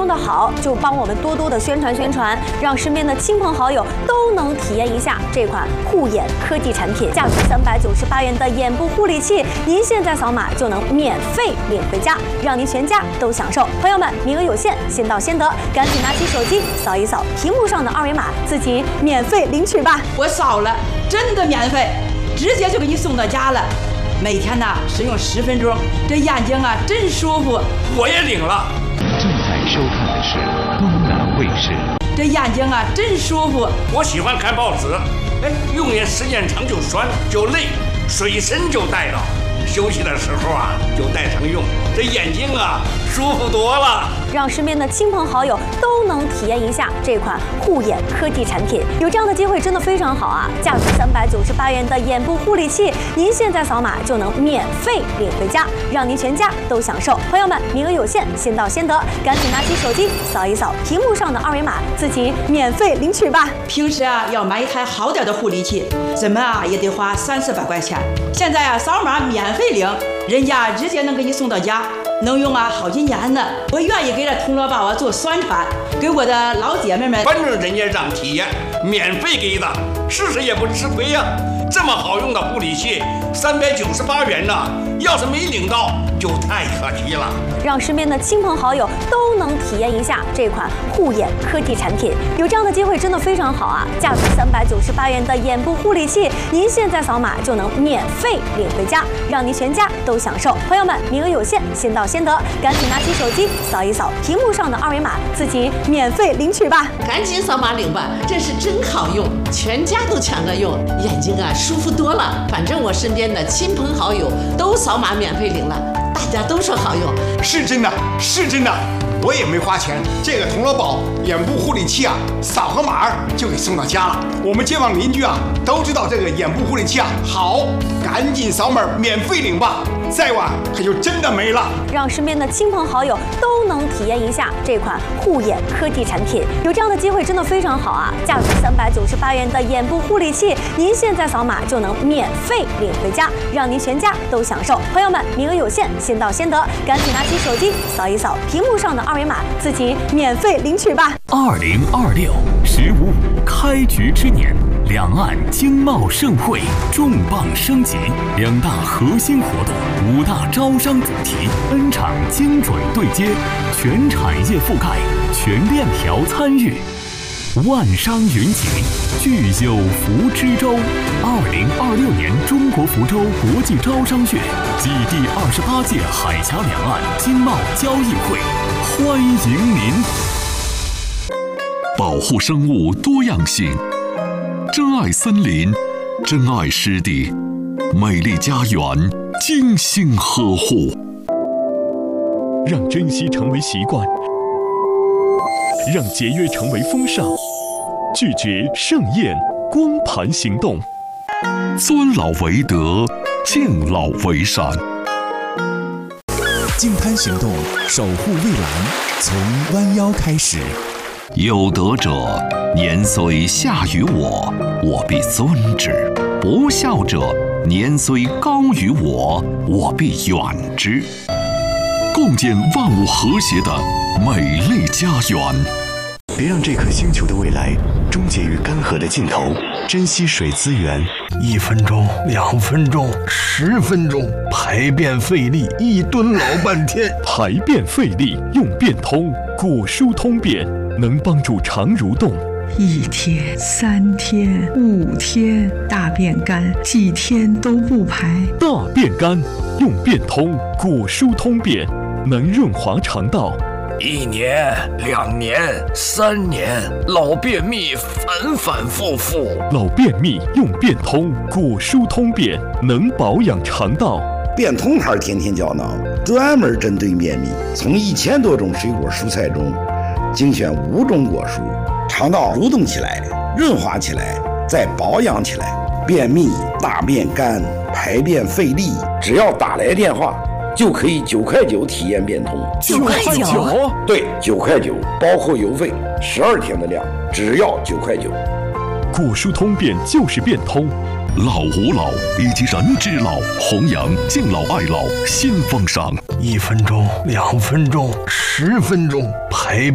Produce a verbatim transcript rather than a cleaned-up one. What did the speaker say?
用的好，就帮我们多多的宣传宣传，让身边的亲朋好友都能体验一下这款护眼科技产品。价值三百九十八元的眼部护理器，您现在扫码就能免费领回家，让您全家都享受。朋友们，名额有限，先到先得，赶紧拿起手机扫一扫屏幕上的二维码，自己免费领取吧。 我扫了，真的免费，直接就给你送到家了。每天呢使用十分钟，这眼睛啊真舒服。 我也领了。 正在收看的是东南卫视。 这眼睛啊真舒服。 我喜欢看报纸，哎，用眼时间长就酸就累，随身就带着。休息的时候啊，就带上用，这眼睛啊舒服多了。 让身边的亲朋好友都能体验一下这款护眼科技产品，有这样的机会真的非常好啊！价值三百九十八元的眼部护理器，您现在扫码就能免费领回家，让您全家都享受。朋友们，名额有限，先到先得，赶紧拿起手机扫一扫屏幕上的二维码，自己免费领取吧。 平时啊要买一台好点的护理器，怎么啊也得花三四百块钱，现在啊扫码免费领，人家直接能给你送到家。能用啊好几年呢，我愿意给这铜锣宝啊做宣传，给我的老姐妹们。 反正人家让体验，免费给的，试试也不吃亏呀、啊。这么好用的护理器，三百九十八元呢，要是没领到，就太可惜了。 让身边的亲朋好友都能体验一下这款护眼科技产品，有这样的机会真的非常好啊！价值三百九十八元的眼部护理器，您现在扫码就能免费领回家，让您全家都享受。朋友们，名额有限，先到先得，赶紧拿起手机扫一扫屏幕上的二维码，自己免费领取吧。 赶紧扫码领吧，这是真好用，全家都抢着用，眼睛啊舒服多了。反正我身边的亲朋好友都扫码免费领了，大家都说好用。 是真的，是真的，我也没花钱。这个铜锣宝眼部护理器啊，扫个码就给送到家了。我们街坊邻居啊都知道这个眼部护理器啊好，赶紧扫码免费领吧，再晚可就真的没了。 让身边的亲朋好友都能体验一下这款护眼科技产品，有这样的机会真的非常好啊！价值三百九十八元的眼部护理器，您现在扫码就能免费领回家，让您全家都享受。朋友们，名额有限，先到先得，赶紧拿起手机扫一扫屏幕上的二维码，自己免费领取吧。 二零二六十五五开局之年，两岸经贸盛会重磅升级，两大核心活动，五大招商主题 ，N 场精准对接，全产业覆盖，全链条参与。万商云集，聚有福之州。二零二六年中国福州国际招商月暨第二十八届海峡两岸经贸交易会，欢迎您！保护生物多样性，珍爱森林，珍爱湿地，美丽家园，精心呵护， 让珍惜成为习惯，让节约成为风尚，拒绝盛宴光盘行动， 尊老为德，敬老为善。 净滩行动，守护蔚蓝，从弯腰开始。 有德者，年虽下于我，我必尊之；不孝者，年虽高于我，我必远之。共建万物和谐的美丽家园。 别让这颗星球的未来终结于干涸的尽头，珍惜水资源。 一分钟，两分钟，十分钟，排便费力，一蹲老半天。 排便费力用便通，果蔬通便能帮助肠蠕动。 一天、三天、五天，大便干，几天都不排。 大便干用便通，果蔬通便能润滑肠道。 一年、两年、三年，老便秘反反复复。 老便秘用便通，果蔬通便能保养肠道。 便通牌天天胶囊专门针对便秘，从一千多种水果蔬菜中精选五种果蔬，肠道蠕动起来，润滑起来，再保养起来。便秘、大便干、排便费力，只要打来电话就可以九块九体验便通。 九块九？ 对，九块九，包括邮费，十二天的量，只要九块九。 果蔬通便就是便通。 老吾老以及人之老，弘扬敬老爱老新风尚。 一分钟，两分钟，十分钟，排